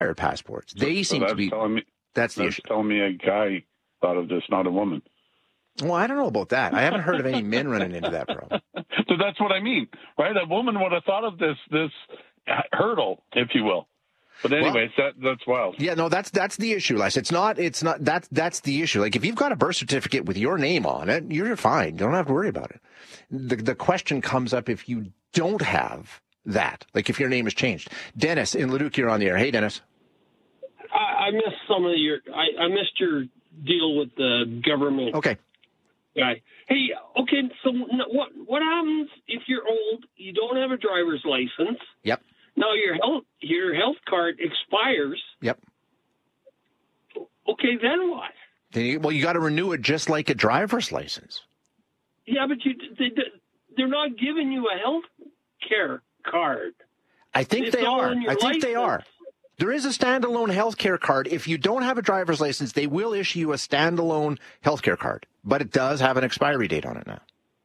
passports. They seem to be. That's the issue. Telling me a guy thought of this, not a woman. Well, I don't know about that. I haven't heard of any men running into that problem. So that's what I mean, right? A woman would have thought of this hurdle, if you will. But anyways, that's wild. Yeah, no, that's the issue, Les. It's not that's the issue. Like, if you've got a birth certificate with your name on it, you're fine. You don't have to worry about it. The question comes up if you don't have that, like if your name has changed. Dennis in Leduc, you're on the air. Hey, Dennis. I missed some of I missed your deal with the government. Okay. Guy. Hey, okay, so what happens if you're old, you don't have a driver's license? Yep. Now your health card expires. Yep. Okay, then what? You got to renew it just like a driver's license. Yeah, but they're not giving you a health care card. I think they are. I think they are. There is a standalone healthcare card. If you don't have a driver's license, they will issue you a standalone healthcare card, but it does have an expiry date on it now.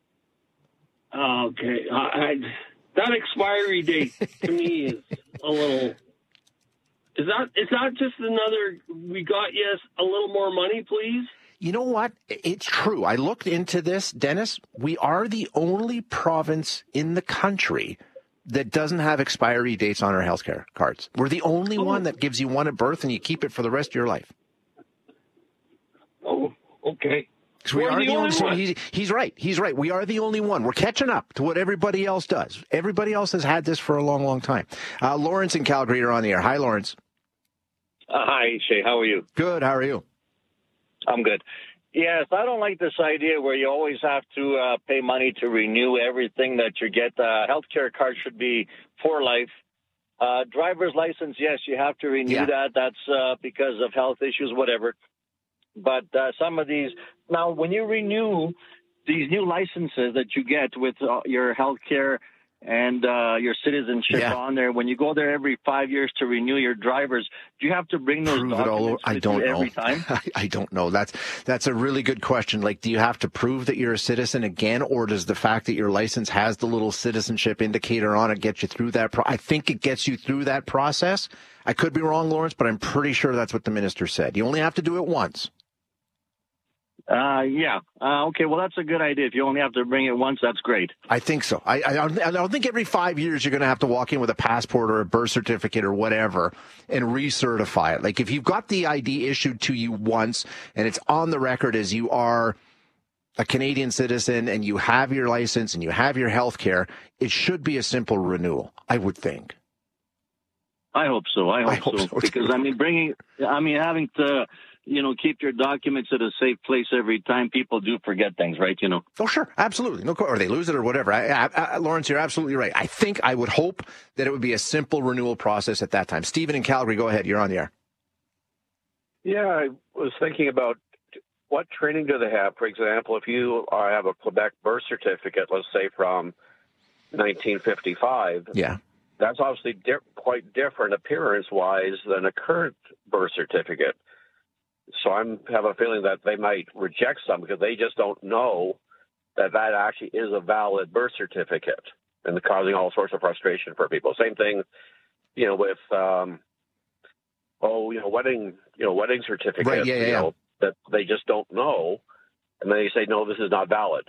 Okay. That expiry date to me is a little. Is that just another? We got a little more money, please. You know what? It's true. I looked into this, Dennis. We are the only province in the country that doesn't have expiry dates on our healthcare cards. We're the only one that gives you one at birth and you keep it for the rest of your life. Oh, okay. We are the only one. He's right. He's right. We are the only one. We're catching up to what everybody else does. Everybody else has had this for a long, long time. Lawrence in Calgary, you're on the air. Hi, Lawrence. Hi, Shay. How are you? Good. How are you? I'm good. Yes, I don't like this idea where you always have to pay money to renew everything that you get. Healthcare card should be for life. Driver's license, yes, you have to renew that. That's because of health issues, whatever. But some of these, now when you renew these new licenses that you get with your healthcare and your citizenship on there, when you go there every 5 years to renew your drivers, do you have to bring those documents I don't know. every time? I don't know. That's a really good question. Like, do you have to prove that you're a citizen again, or does the fact that your license has the little citizenship indicator on it get you through that? I think it gets you through that process. I could be wrong, Lawrence, but I'm pretty sure that's what the minister said. You only have to do it once. Okay, well, that's a good idea. If you only have to bring it once, that's great. I think so. I don't think every 5 years you're going to have to walk in with a passport or a birth certificate or whatever and recertify it. Like, if you've got the ID issued to you once and it's on the record as you are a Canadian citizen and you have your license and you have your health care, it should be a simple renewal, I would think. I hope so. I hope so. Because, having to, keep your documents at a safe place every time, people do forget things, right? Oh, sure. Absolutely. No, or they lose it or whatever. Lawrence, you're absolutely right. I would hope that it would be a simple renewal process at that time. Stephen in Calgary, go ahead. You're on the air. Yeah, I was thinking about what training do they have? For example, if you have a Quebec birth certificate, let's say from 1955. Yeah. That's obviously quite different appearance-wise than a current birth certificate. So I have a feeling that they might reject some because they just don't know that actually is a valid birth certificate, and causing all sorts of frustration for people. Same thing, with wedding certificates. Right, yeah. That they just don't know, and then they say no, this is not valid.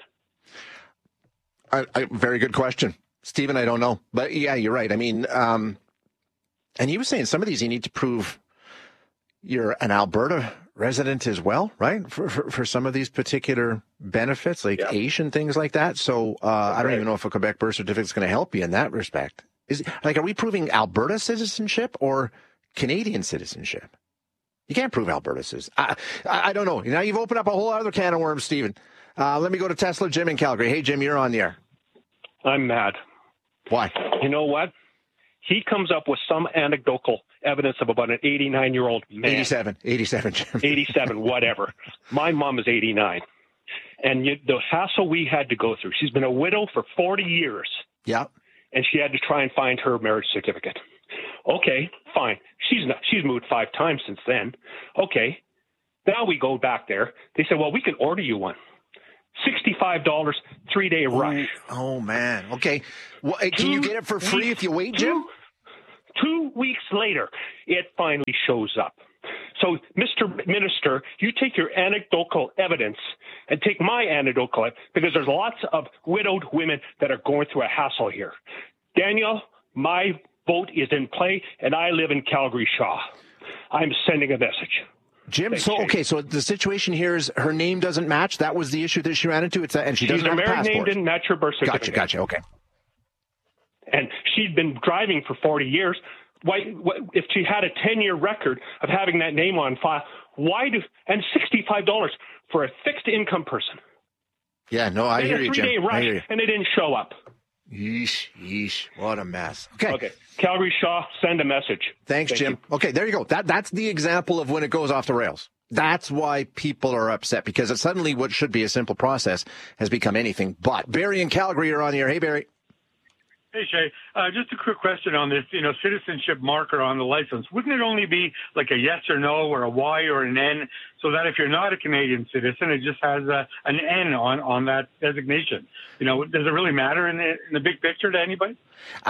Very good question, Stephen. I don't know, but yeah, you're right. I mean, and he was saying some of these you need to prove you're an Alberta resident as well, right? For some of these particular benefits, like age and things like that. So I don't even know if a Quebec birth certificate is going to help you in that respect. Are we proving Alberta citizenship or Canadian citizenship? You can't prove Alberta citizenship. I don't know. Now you've opened up a whole other can of worms, Stephen. Let me go to Tesla Jim in Calgary. Hey, Jim, you're on the air. I'm mad. Why? You know what? He comes up with some anecdotal evidence of about an 89-year-old man. 87, Jim. 87, whatever. My mom is 89. And the hassle we had to go through. She's been a widow for 40 years. Yeah. And she had to try and find her marriage certificate. Okay, fine. She's moved 5 times since then. Okay. Now we go back there. They said, well, we can order you one. $65, 3-day rush. Oh, man. Okay. Well, can you get it for free if you wait, Jim? 2 weeks later, it finally shows up. So, Mr. Minister, you take your anecdotal evidence and take my anecdotal evidence, because there's lots of widowed women that are going through a hassle here. Daniel, my vote is in play, and I live in Calgary Shaw. I'm sending a message. Jim, so the situation here is her name doesn't match. That was the issue that she ran into. And she doesn't have a passport. Her married name didn't match her birth certificate. Gotcha. Okay. And she'd been driving for 40 years. Why, if she had a 10-year record of having that name on file, and $65 for a fixed income person? Yeah, no, I hear you, Jim. A 3-day rush, and it didn't show up. Yeesh, what a mess. Okay. Calgary Shaw, send a message. Thanks, Jim. You. Okay, there you go. That's the example of when it goes off the rails. That's why people are upset, because suddenly what should be a simple process has become anything but. Barry in Calgary, you're on the air. Hey, Barry. Hey, Shay. Just a quick question on this, citizenship marker on the license. Wouldn't it only be like a yes or no or a Y or an N, so that if you're not a Canadian citizen, it just has an N on that designation? Does it really matter in the big picture to anybody?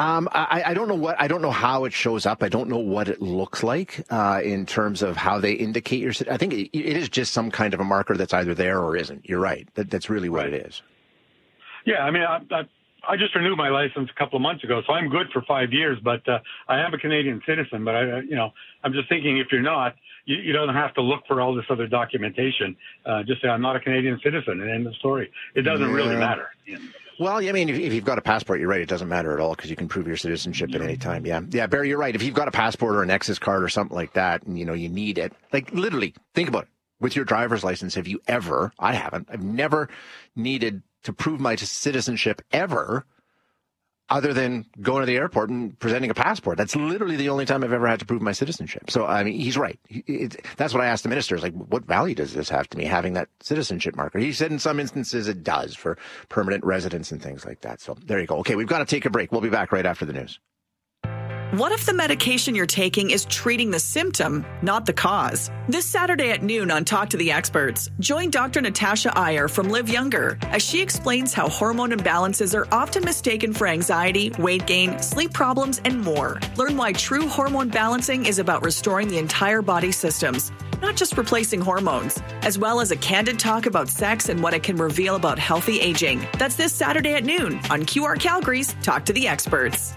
I don't know I don't know how it shows up. I don't know what it looks like in terms of how they indicate your. I think it is just some kind of a marker that's either there or isn't. You're right. That's really what it is. Yeah, I mean, I just renewed my license a couple of months ago, so I'm good for 5 years. But I am a Canadian citizen. But I'm just thinking, if you're not, you don't have to look for all this other documentation. Just say I'm not a Canadian citizen, and end of story. It doesn't really matter. Well, I mean, if you've got a passport, you're right. It doesn't matter at all, because you can prove your citizenship at any time. Yeah, Barry, you're right. If you've got a passport or an Nexus card or something like that, and you need it, like literally, think about it. With your driver's license, have you ever? I haven't. I've never needed to prove my citizenship ever, other than going to the airport and presenting a passport. That's literally the only time I've ever had to prove my citizenship. So, I mean, he's right. That's what I asked the minister. Is like, what value does this have to me, having that citizenship marker? He said in some instances it does for permanent residents and things like that. So there you go. Okay, we've got to take a break. We'll be back right after the news. What if the medication you're taking is treating the symptom, not the cause? This Saturday at noon on Talk to the Experts, join Dr. Natasha Iyer from Live Younger as she explains how hormone imbalances are often mistaken for anxiety, weight gain, sleep problems, and more. Learn why true hormone balancing is about restoring the entire body systems, not just replacing hormones, as well as a candid talk about sex and what it can reveal about healthy aging. That's this Saturday at noon on QR Calgary's Talk to the Experts.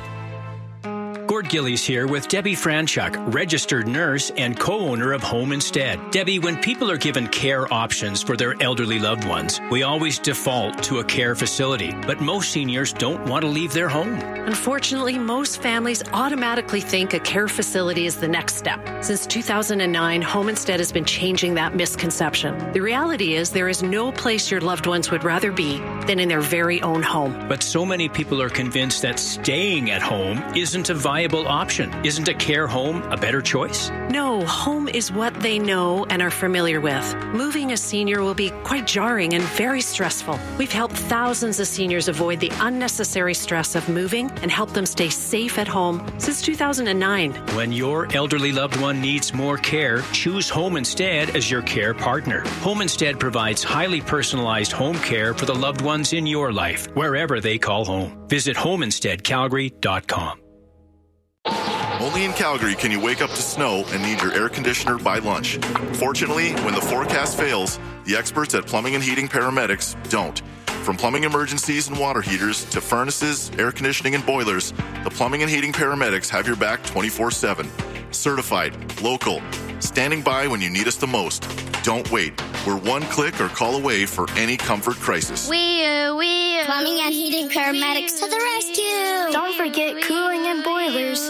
Gord Gillies here with Debbie Franchuk, registered nurse and co-owner of Home Instead. Debbie, when people are given care options for their elderly loved ones, we always default to a care facility, but most seniors don't want to leave their home. Unfortunately, most families automatically think a care facility is the next step. Since 2009, Home Instead has been changing that misconception. The reality is there is no place your loved ones would rather be than in their very own home. But so many people are convinced that staying at home isn't a viable option. Isn't a care home a better choice? No, home is what they know and are familiar with. Moving a senior will be quite jarring and very stressful. We've helped thousands of seniors avoid the unnecessary stress of moving and help them stay safe at home since 2009. When your elderly loved one needs more care, choose Home Instead as your care partner. Home Instead provides highly personalized home care for the loved ones in your life, wherever they call home. Visit homeinsteadcalgary.com. Only in Calgary can you wake up to snow and need your air conditioner by lunch. Fortunately, when the forecast fails, the experts at Plumbing and Heating Paramedics don't. From plumbing emergencies and water heaters to furnaces, air conditioning, and boilers, the Plumbing and Heating Paramedics have your back 24/7. Certified, local, standing by when you need us the most. Don't wait. We're one click or call away for any comfort crisis. Plumbing and Heating Paramedics to the rescue. Don't forget cooling and boilers.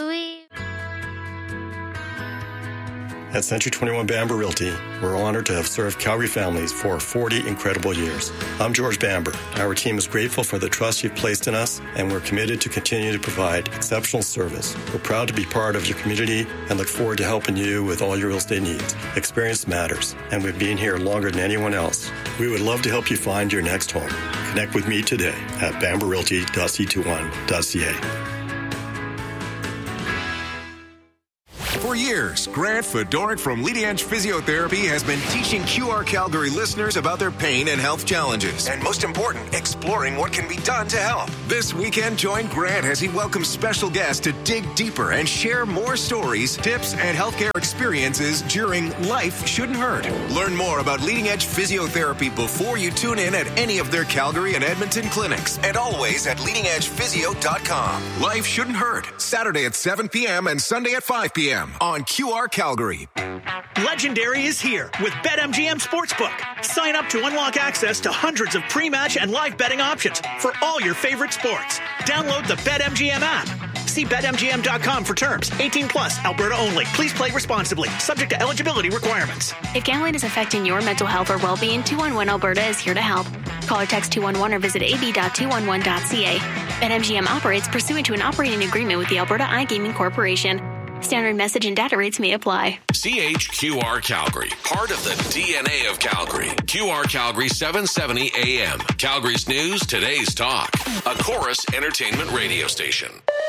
At Century 21 Bamber Realty, we're honored to have served Calgary families for 40 incredible years. I'm George Bamber. Our team is grateful for the trust you've placed in us, and we're committed to continue to provide exceptional service. We're proud to be part of your community and look forward to helping you with all your real estate needs. Experience matters, and we've been here longer than anyone else. We would love to help you find your next home. Connect with me today at bamberrealty.c21.ca. For years, years, Grant Fedoruk from Leading Edge Physiotherapy has been teaching QR Calgary listeners about their pain and health challenges. And most important, exploring what can be done to help. This weekend, join Grant as he welcomes special guests to dig deeper and share more stories, tips, and healthcare experiences during Life Shouldn't Hurt. Learn more about Leading Edge Physiotherapy before you tune in at any of their Calgary and Edmonton clinics. And always at leadingedgephysio.com. Life Shouldn't Hurt. Saturday at 7 p.m. and Sunday at 5 p.m. on QR Calgary. Legendary is here with BetMGM Sportsbook. Sign up to unlock access to hundreds of pre-match and live betting options for all your favorite sports. Download the BetMGM app. See BetMGM.com for terms. 18 plus, Alberta only. Please play responsibly. Subject to eligibility requirements. If gambling is affecting your mental health or well-being, 211 Alberta is here to help. Call or text 211 or visit ab.211.ca. BetMGM operates pursuant to an operating agreement with the Alberta iGaming Corporation. Standard message and data rates may apply. CHQR Calgary, part of the DNA of Calgary. QR Calgary 770 AM. Calgary's news, today's talk. A Chorus Entertainment radio station.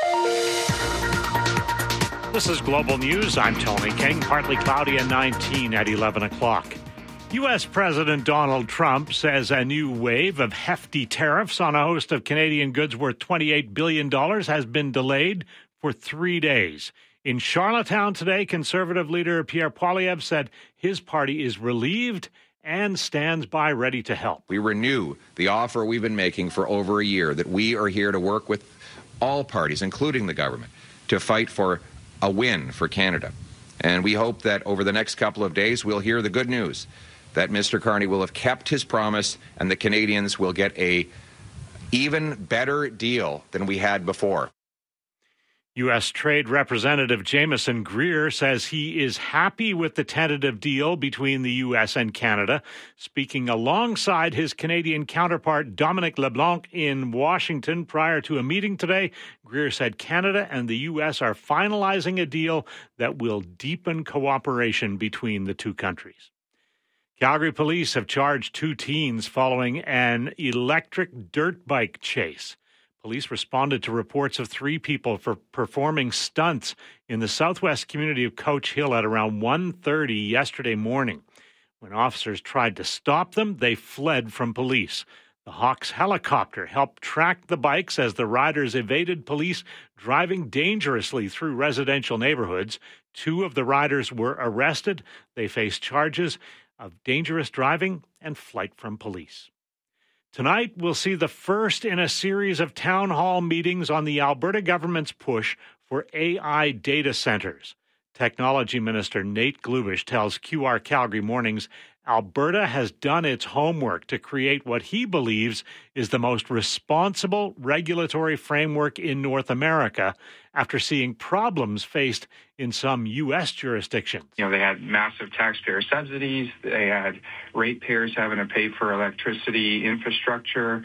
This is Global News. I'm Tony King. Partly cloudy and 19 at 11 o'clock. U.S. President Donald Trump says a new wave of hefty tariffs on a host of Canadian goods worth $28 billion has been delayed for 3 days. In Charlottetown today, Conservative leader Pierre Poilievre said his party is relieved and stands by ready to help. We renew the offer we've been making for over a year that we are here to work with all parties, including the government, to fight for a win for Canada. And we hope that over the next couple of days we'll hear the good news that Mr. Carney will have kept his promise and the Canadians will get a even better deal than we had before. U.S. Trade Representative Jameson Greer says he is happy with the tentative deal between the U.S. and Canada. Speaking alongside his Canadian counterpart Dominic LeBlanc in Washington prior to a meeting today, Greer said Canada and the U.S. are finalizing a deal that will deepen cooperation between the two countries. Calgary police have charged 2 teens following an electric dirt bike chase. Police responded to reports of 3 people for performing stunts in the southwest community of Couch Hill at around 1:30 yesterday morning. When officers tried to stop them, they fled from police. The Hawks helicopter helped track the bikes as the riders evaded police, driving dangerously through residential neighborhoods. 2 of the riders were arrested. They face charges of dangerous driving and flight from police. Tonight, we'll see the first in a series of town hall meetings on the Alberta government's push for AI data centers. Technology Minister Nate Glubish tells QR Calgary Mornings Alberta has done its homework to create what he believes is the most responsible regulatory framework in North America after seeing problems faced in some U.S. jurisdictions. You know, they had massive taxpayer subsidies. They had ratepayers having to pay for electricity infrastructure,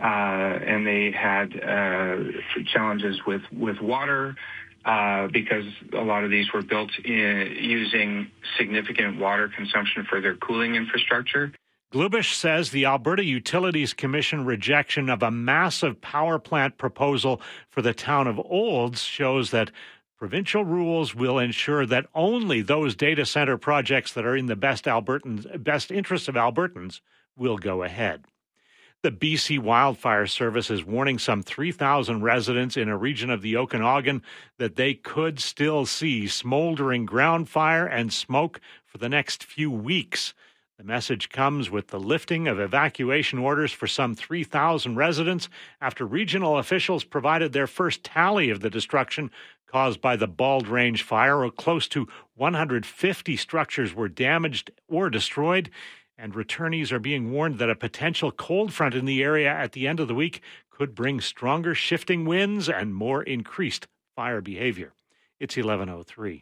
and they had challenges with water. Because a lot of these were built using significant water consumption for their cooling infrastructure. Glubish says the Alberta Utilities Commission rejection of a massive power plant proposal for the town of Olds shows that provincial rules will ensure that only those data center projects that are in the best interests of Albertans will go ahead. The BC Wildfire Service is warning some 3,000 residents in a region of the Okanagan that they could still see smoldering ground fire and smoke for the next few weeks. The message comes with the lifting of evacuation orders for some 3,000 residents after regional officials provided their first tally of the destruction caused by the Bald Range fire. Close to 150 structures were damaged or destroyed. And returnees are being warned that a potential cold front in the area at the end of the week could bring stronger shifting winds and more increased fire behavior. It's 11:03.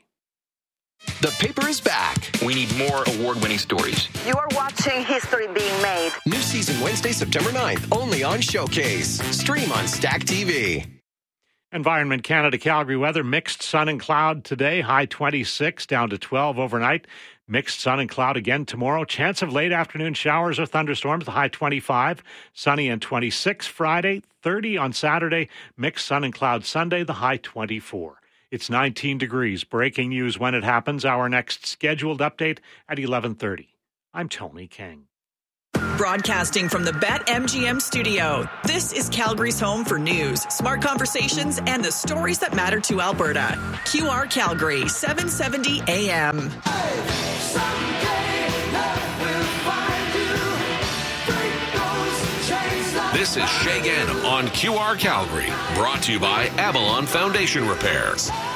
The paper is back. We need more award-winning stories. You are watching history being made. New season Wednesday, September 9th, only on Showcase. Stream on Stack TV. Environment Canada Calgary weather, mixed sun and cloud today, high 26, down to 12 overnight. Mixed sun and cloud again tomorrow. Chance of late afternoon showers or thunderstorms, the high 25. Sunny and 26 Friday, 30 on Saturday. Mixed sun and cloud Sunday, the high 24. It's 19 degrees. Breaking news when it happens. Our next scheduled update at 11:30. I'm Tony King. Broadcasting from the BetMGM studio, this is Calgary's home for news, smart conversations, and the stories that matter to Alberta. QR Calgary, 770 AM. This is Shay Gannam on QR Calgary, brought to you by Avalon Foundation Repairs.